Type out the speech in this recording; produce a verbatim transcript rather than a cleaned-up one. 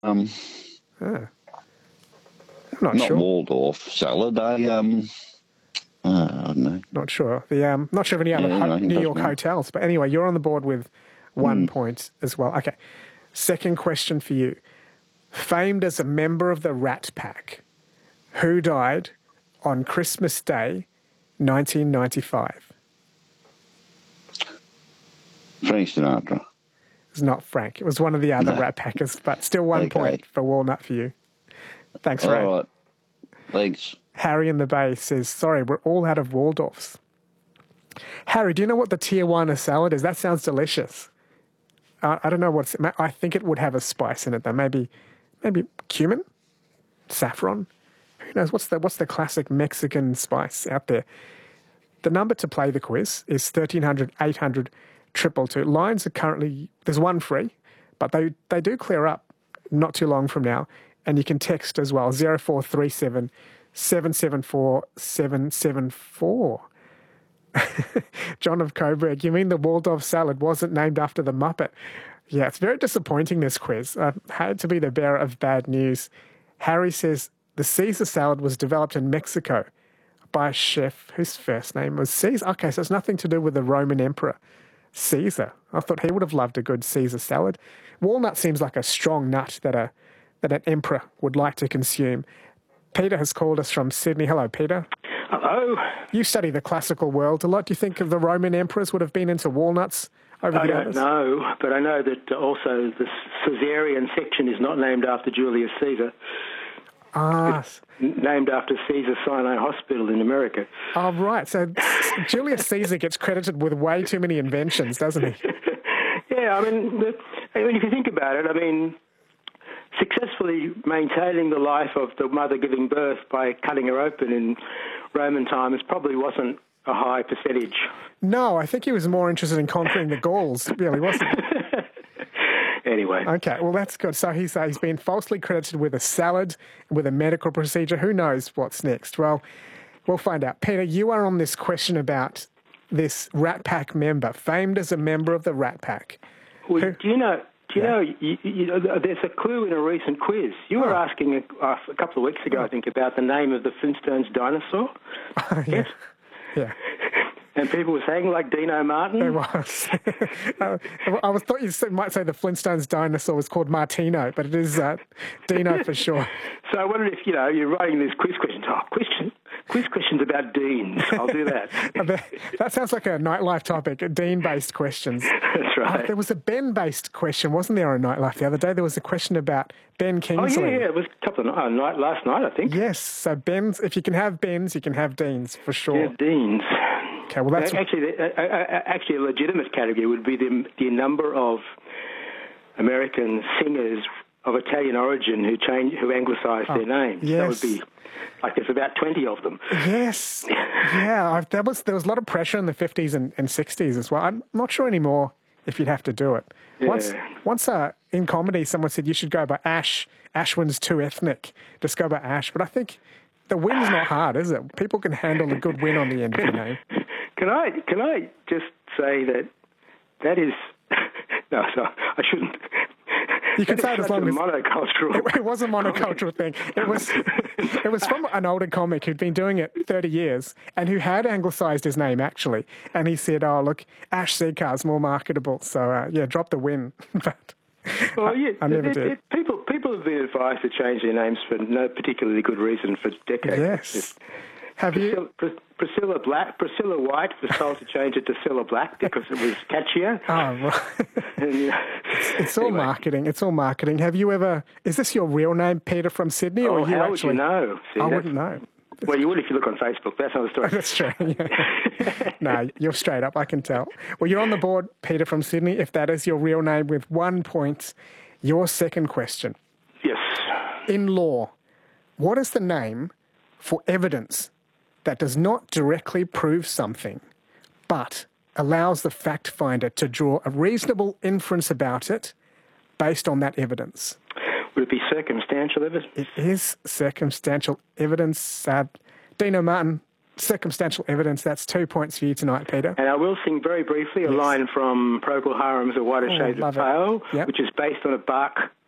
Um, oh. I'm not, not sure. Waldorf salad. I um, uh, I don't know. Not sure. The um, not sure of any other Yeah, ho- I think New that's York one. hotels, but anyway, you're on the board with one Mm. point as well. Okay. Second question for you. Famed as a member of the Rat Pack, who died on Christmas Day, nineteen ninety-five? Frank Sinatra. It's not Frank. It was one of the other No. Rat Packers, but still one Okay. point for Walnut for you. Thanks, All Ray. right. Thanks. Harry in the Bay says, sorry, we're all out of Waldorfs. Harry, do you know what the Tijuana salad is? That sounds delicious. Uh, I don't know what's... I think it would have a spice in it, though. Maybe maybe cumin? Saffron? Who knows? What's the, what's the classic Mexican spice out there? The number to play the quiz is thirteen hundred, eight hundred, two two two. Lines are currently... There's one free, but they, they do clear up not too long from now. And you can text as well, zero four three seven, seven seven four, seven seven four. John of Coburg, you mean the Waldorf salad wasn't named after the Muppet? Yeah, it's very disappointing, this quiz. I had to be the bearer of bad news. Harry says the Caesar salad was developed in Mexico by a chef whose first name was Caesar. Okay, so it's nothing to do with the Roman emperor, Caesar. I thought he would have loved a good Caesar salad. Walnut seems like a strong nut that a that an emperor would like to consume. Peter has called us from Sydney. Hello, Peter. Hello. You study the classical world a lot. Do you think the Roman emperors would have been into walnuts over I the don't others? know, but I know that also the Caesarean section is not named after Julius Caesar. Ah. It's named after Caesar Sinai Hospital in America. Oh, right. So Julius Caesar gets credited with way too many inventions, doesn't he? Yeah, I mean, the, I mean, if you think about it, I mean, successfully maintaining the life of the mother giving birth by cutting her open in Roman times probably wasn't a high percentage. No, I think he was more interested in conquering the Gauls, really, wasn't he? Anyway. Okay, well, that's good. So he's, uh, he's been falsely credited with a salad, with a medical procedure. Who knows what's next? Well, we'll find out. Peter, you are on this question about this Rat Pack member, famed as a member of the Rat Pack. Well, Who, do you know... Do you yeah. know, you, you know, there's a clue in a recent quiz. You were oh. asking a, uh, a couple of weeks ago, I think, about the name of the Flintstones dinosaur. Oh, yeah. Yes? Yeah. And people were saying, like Dino Martin. It was. I was thought you might say the Flintstones dinosaur was called Martino, but it is uh, Dino for sure. So I wondered if, you know, you're writing this quiz question. Oh, question, quiz questions about deans. I'll do that. That sounds like a nightlife topic, dean-based questions. That's right. Oh, there was a Ben-based question, wasn't there, on Nightlife the other day? There was a question about Ben Kingsley. Oh, yeah, yeah. It was a couple of uh, night, last night, I think. Yes. So Ben's, if you can have Bens, you can have Deans, for sure. Yeah, deans. Okay, well, that's... Actually, uh, uh, actually, a legitimate category would be the, the number of American singers of Italian origin who change, who anglicised oh, their names. Yes. That would be, like, there's about twenty of them. Yes. Yeah, I, that was, there was a lot of pressure in the fifties and, and sixties as well. I'm not sure anymore if you'd have to do it. Yeah. Once, once uh, in comedy, someone said you should go by Ash. Ashwin's too ethnic. Just go by Ash. But I think the win's not hard, is it? People can handle a good win on the end of the name. Can I can I just say that that is no, so I shouldn't. You can that say it as long as monocultural. It, it was a monocultural thing. It was it was from an older comic who'd been doing it thirty years and who had anglicised his name actually. And he said, "Oh look, Ash Secar's more marketable." So uh, yeah, drop the win. But well, yeah, I, I never it, did. It, people people have been advised to change their names for no particularly good reason for decades. Yes. It's, Have Priscilla, you? Pris, Priscilla Black, Priscilla White was told to change it to Cilla Black because it was catchier. Oh, right. And, you know, it's, it's all anyway. marketing. It's all marketing. Have you ever? Is this your real name, Peter from Sydney, Oh, or you how actually? would you know? See, I that's- wouldn't know. Well, you would if you look on Facebook. That's another story. That's true. Yeah. No, you're straight up. I can tell. Well, you're on the board, Peter from Sydney. If that is your real name, with one point. Your second question. Yes. In law, what is the name for evidence that does not directly prove something, but allows the fact finder to draw a reasonable inference about it based on that evidence? Would it be circumstantial evidence? It is circumstantial evidence. Uh, Dino Martin, circumstantial evidence. That's two points for you tonight, Peter. And I will sing very briefly a Yes. line from Procol Harum's A Whiter Oh, Shades of love it. Pale, Yep. which is based on a Bach